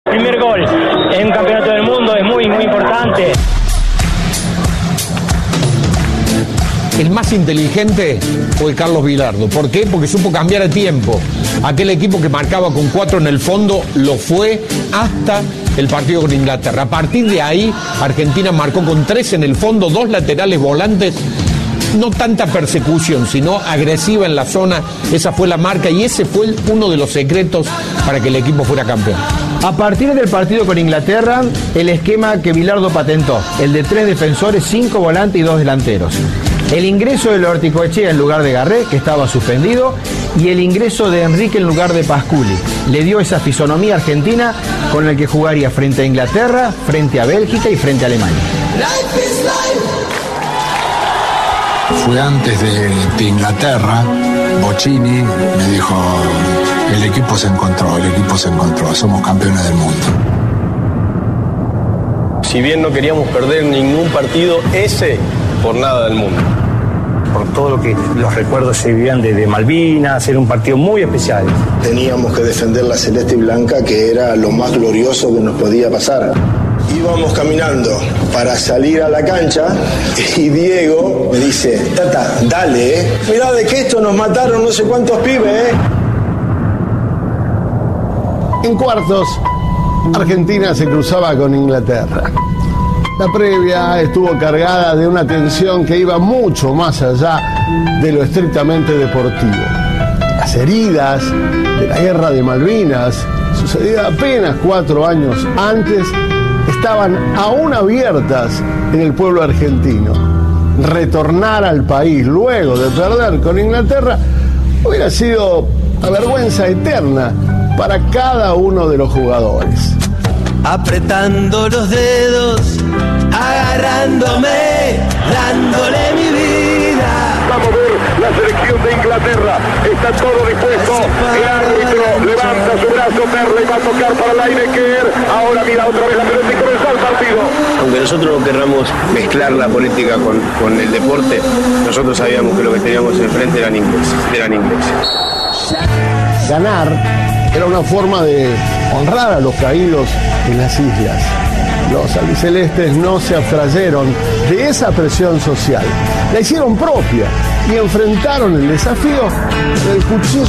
Primer gol en un campeonato del mundo es muy, muy importante. El más inteligente fue Carlos Bilardo. ¿Por qué? Porque supo cambiar a tiempo. Aquel equipo que marcaba con 4 en el fondo lo fue hasta el partido con Inglaterra. A partir de ahí, Argentina marcó con 3 en el fondo, 2 laterales volantes. No tanta persecución, sino agresiva en la zona. Esa fue la marca y ese fue uno de los secretos para que el equipo fuera campeón. A partir del partido con Inglaterra, el esquema que Bilardo patentó, el de 3 defensores, 5 volantes y 2 delanteros. El ingreso de Ortigoechea en lugar de Garré, que estaba suspendido, y el ingreso de Enrique en lugar de Pasculi. Le dio esa fisonomía argentina con la que jugaría frente a Inglaterra, frente a Bélgica y frente a Alemania. Fue antes de Inglaterra, Bocini me dijo, el equipo se encontró, somos campeones del mundo. Si bien no queríamos perder ningún partido, ese por nada del mundo. Por todo lo que los recuerdos se vivían de Malvinas, era un partido muy especial. Teníamos que defender la celeste y blanca, que era lo más glorioso que nos podía pasar. Íbamos caminando para salir a la cancha y Diego me dice, Tata, dale, mirá de que esto nos mataron no sé cuántos pibes, En cuartos, Argentina se cruzaba con Inglaterra. La previa estuvo cargada de una tensión que iba mucho más allá de lo estrictamente deportivo. Las heridas de la guerra de Malvinas, sucedida apenas 4 años antes, estaban aún abiertas en el pueblo argentino. Retornar al país luego de perder con Inglaterra hubiera sido la vergüenza eterna para cada uno de los jugadores. Apretando los dedos, agarrándome, dándole mi vida. Vamos a ver la selección de Inglaterra, está todo dispuesto, el árbitro levanta su brazo, Perley va a tocar para Lineker, ahora mira otra vez la pelota y comenzó el partido. Aunque nosotros no querramos mezclar la política con el deporte, nosotros sabíamos que lo que teníamos enfrente eran ingleses. Ganar era una forma de honrar a los caídos en las islas. Los albicelestes no se abstrayeron de esa presión social, la hicieron propia y enfrentaron el desafío del cuchillo